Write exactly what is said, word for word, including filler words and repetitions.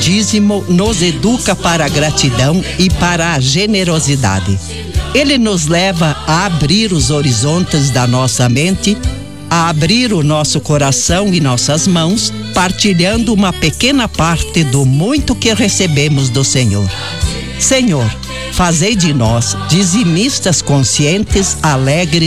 dízimo nos educa para a gratidão e para a generosidade. Ele nos leva a abrir os horizontes da nossa mente, a abrir o nosso coração e nossas mãos, partilhando uma pequena parte do muito que recebemos do Senhor. Senhor, fazei de nós dizimistas conscientes, alegres